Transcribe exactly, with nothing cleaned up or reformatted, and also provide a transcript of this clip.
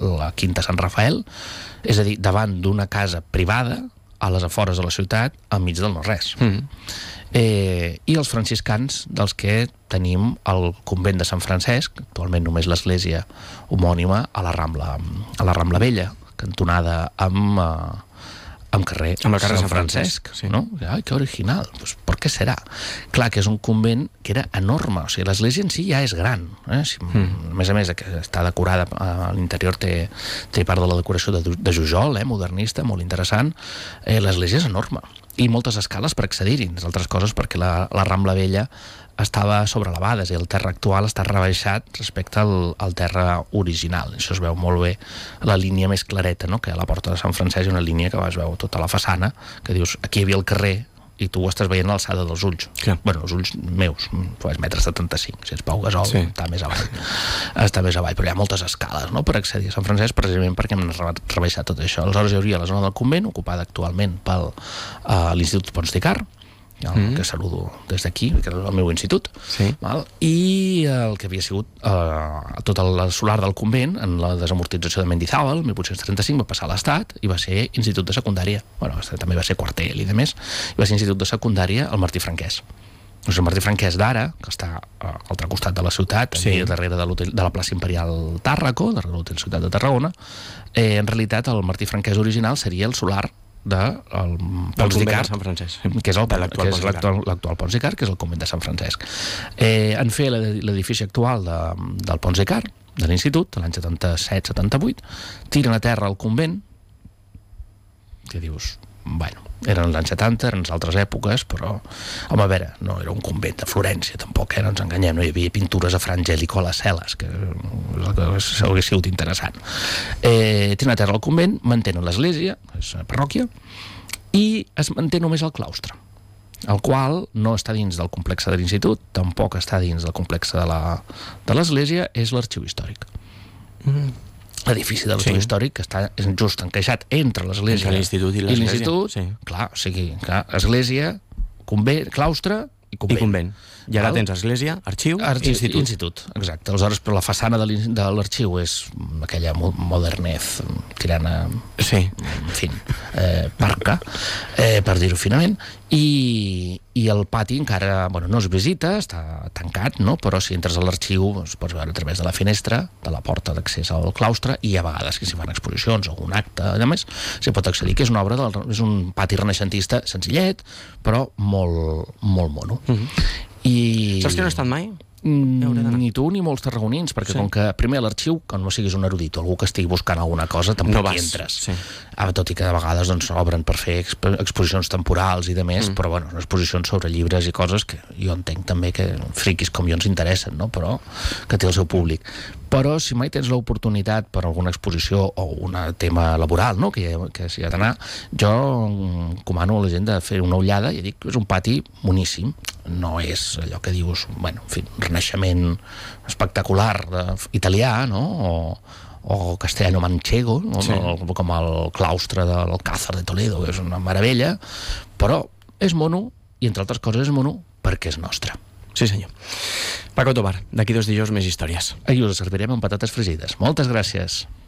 la Quinta Sant Rafael, és a dir, davant d'una casa privada a les afores de la ciutat, enmig del no-res. Mm. Eh, I els franciscans, dels que tenim el convent de Sant Francesc, actualment només l'església homònima, a la Rambla, a la Rambla Vella, cantonada amb, eh, amb carrer, amb el carrer Sant, Sant Francesc. Francesc, sí. No? Ai, que original. Pues, ¿por qué serà? Clar, que és un convent que era enorme, o sigui, l'església en si ja és gran. Eh? Si, mm. A més a més, que està decorada, a l'interior té, té part de la decoració de, de Jujol, eh? Modernista, molt interessant. Eh, l'església és enorme. I moltes escales per accedir-hi, entre altres coses perquè la, la Rambla Vella estava sobrelevada, és a dir, el terra actual està rebaixat respecte al, al terra original. Això es veu molt bé la línia més clareta, no? Que a la porta de Sant Francesc hi ha una línia que es veu tota la façana, que dius, aquí hi havia el carrer, i tu ho estàs veient a l'alçada dels ulls. Clar. Bueno, els ulls meus, pues, metre setanta-cinc, si ets Pau Gasol, sí. Està més avall. Està més avall, però hi ha moltes escales, no?, per accedir a Sant Francesc, precisament perquè hem rebaixat tot això. Aleshores hi hauria la zona del convent, ocupada actualment pel uh, l'Institut Pons d'Icart, el mm. que saludo des d'aquí, que és el meu institut, sí. Val? I el que havia sigut eh, tot el solar del convent en la desamortització de Mendizábal, mil vuit-cents trenta-cinc, va passar a l'Estat i va ser institut de secundària, bueno, també va ser quartel i de més, i va ser institut de secundària al Martí Franquès. Doncs el Martí Franquès d'ara, que està a l'altre costat de la ciutat, sí. Darrere de, de la plaça Imperial Tàrraco, darrere de l'Hotel Ciutat de Tarragona, eh, en realitat el Martí Franquès original seria el solar de el Pons d'Icart, que és l'actual Pons d'Icart, que és el convent de Sant Francesc. Eh, en fer l'edifici actual de, del Pons d'Icart, de l'institut, l'any setanta-set setanta-vuit, tiren a terra el convent, que dius, bueno, eren els anys setanta, eren les altres èpoques, però, home, a veure, no era un convent de Florència, tampoc, eh, no ens enganyem, no hi havia pintures a Fra Angelico a les cel·les, que hauria sigut interessant. Eh, tenen a terra el convent, mantenen l'església, és una parròquia, i es manté només el claustre, el qual no està dins del complexe de l'institut, tampoc està dins del complexe de l'església, és l'arxiu històric. Mm. L'edifici de l'arxiu sí. Històric que està just encaixat entre l'església i l'institut, sí. Clar, o sigui, clar, església, convent, claustre i convent. I convent. I ara tens església, arxiu, arxiu institut. institut. Exacte. Aleshores, però la façana de l'arxiu és aquella modernez tirana, sí. En fi, eh, parca, eh, per dir-ho finament, i, i el pati encara, bueno, no es visita, està tancat, no? Però si entres a l'arxiu es pots veure a través de la finestra, de la porta d'accés al claustre, i a vegades que s'hi fan exposicions o un acte, a més, s'hi pot accedir, que és una obra, del, és un pati renaixentista senzillet, però molt, molt mono. Mm-hmm. I... Saps que no he estat mai? Mm, ni tu ni molts tarragonins, perquè sí. Com que primer a l'arxiu, quan no siguis un erudit o algú que estigui buscant alguna cosa, tampoc no hi entres. Sí. Ah, tot i que de vegades doncs, obren per fer exp exposicions temporals i de més, mm. però bueno, exposicions sobre llibres i coses que jo entenc també que friquis com jo ens interessen, no? Però que té el seu públic. Però si mai tens l'oportunitat per alguna exposició o un tema laboral, no? que, que s'hi ha d'anar, jo comano a la gent de fer una ullada i dic que és un pati boníssim, no és allò que dius, bueno, en fi, renaixement espectacular de, italià, no? O, o castellano manchego, no? Sí. No, com el claustre del Alcázar de Toledo, és una meravella, però és mono, i entre altres coses és mono perquè és nostre. Sí, senyor. Paco Tobar, d'aquí dos dijous més històries. I us servirem amb patates fregides. Moltes gràcies.